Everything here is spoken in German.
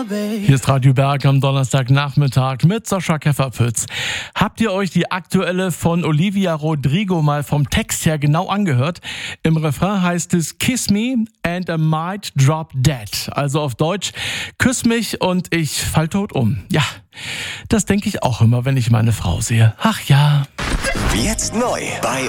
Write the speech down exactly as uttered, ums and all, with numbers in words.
Hier ist Radio Berg am Donnerstagnachmittag mit Sascha Käferpütz. Habt ihr euch die aktuelle von Olivia Rodrigo mal vom Text her genau angehört? Im Refrain heißt es Kiss me and I might drop dead. Also auf Deutsch, küss mich und ich fall tot um. Ja, das denke ich auch immer, wenn ich meine Frau sehe. Ach ja. Jetzt neu bei